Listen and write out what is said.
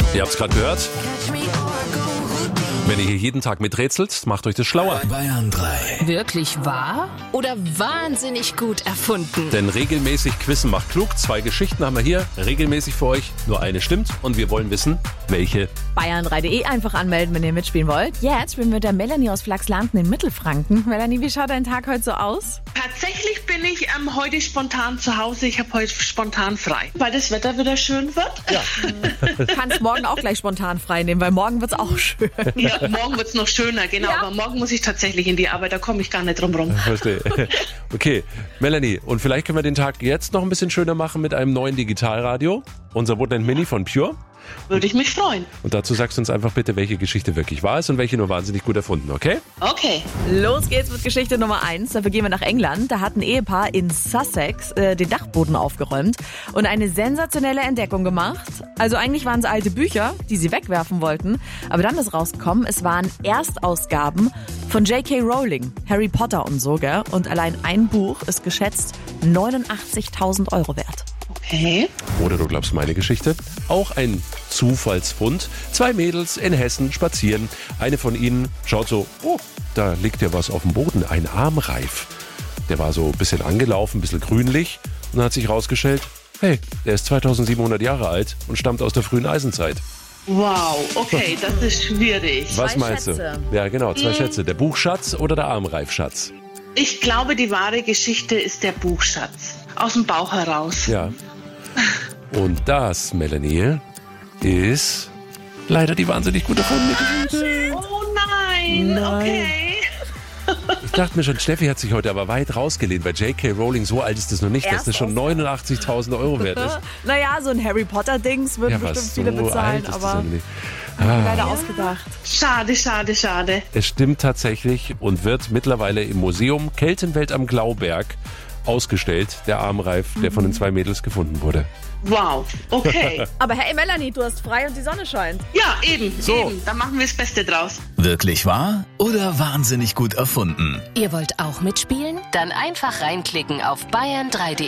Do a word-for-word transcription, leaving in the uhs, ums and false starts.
Ihr habt es gerade gehört. Wenn ihr hier jeden Tag miträtselt, macht euch das schlauer. Bayern drei. Wirklich wahr oder wahnsinnig gut erfunden? Denn regelmäßig Quizzen macht klug. Zwei Geschichten haben wir hier, regelmäßig für euch. Nur eine stimmt und wir wollen wissen, welche. Bayern drei punkt de einfach anmelden, wenn ihr mitspielen wollt. Jetzt spielen wir mit der Melanie aus Flachslanden in Mittelfranken. Melanie, wie schaut dein Tag heute so aus? Tatsächlich bin ich ähm, heute spontan zu Hause. Ich habe heute spontan frei, weil das Wetter wieder schön wird. Ja. Du kannst morgen auch gleich spontan frei nehmen, weil morgen wird's auch schön. Ja, morgen wird's noch schöner, genau. Ja. Aber morgen muss ich tatsächlich in die Arbeit, da komme ich gar nicht drum rum. Verstehe. Okay, Melanie, und vielleicht können wir den Tag jetzt noch ein bisschen schöner machen mit einem neuen Digitalradio. Unser Woodland Mini von Pure. Würde ich mich freuen. Und dazu sagst du uns einfach bitte, welche Geschichte wirklich wahr ist und welche nur wahnsinnig gut erfunden, okay? Okay. Los geht's mit Geschichte Nummer eins. Dafür gehen wir nach England. Da hat ein Ehepaar in Sussex äh, den Dachboden aufgeräumt und eine sensationelle Entdeckung gemacht. Also eigentlich waren es alte Bücher, die sie wegwerfen wollten. Aber dann ist rausgekommen, es waren Erstausgaben von J K Rowling, Harry Potter und so, gell? Und allein ein Buch ist geschätzt neunundachtzigtausend Euro wert. Okay. Oder du glaubst meine Geschichte? Auch ein Zufallsfund. Zwei Mädels in Hessen spazieren. Eine von ihnen schaut so, oh, da liegt ja was auf dem Boden, ein Armreif. Der war so ein bisschen angelaufen, ein bisschen grünlich. Und dann hat sich rausgestellt, hey, der ist zweitausendsiebenhundert Jahre alt und stammt aus der frühen Eisenzeit. Wow, okay, das ist schwierig. Was Zwei meinst Schätze. du? Ja, genau, zwei Schätze. Der Buchschatz oder der Armreifschatz? Ich glaube, die wahre Geschichte ist der Buchschatz. Aus dem Bauch heraus. Ja. Und das, Melanie, ist leider die wahnsinnig gute erfundene Geschichte. Oh nein, Nein. okay. Ich dachte mir schon, Steffi hat sich heute aber weit rausgelehnt, weil J K Rowling, so alt ist das noch nicht, dass das schon neunundachtzigtausend Euro wert ist. Naja, so ein Harry Potter-Dings würden Ja, bestimmt was viele so bezahlen, alt ist das aber noch nicht. leider ausgedacht. Schade, schade, schade. Es stimmt tatsächlich und wird mittlerweile im Museum Keltenwelt am Glauberg ausgestellt, der Armreif, der von den zwei Mädels gefunden wurde. Wow, okay. Aber hey Melanie, du hast frei und die Sonne scheint. Ja, eben, So. eben. Dann machen wir das Beste draus. Wirklich wahr oder wahnsinnig gut erfunden? Ihr wollt auch mitspielen? Dann einfach reinklicken auf bayern drei punkt de.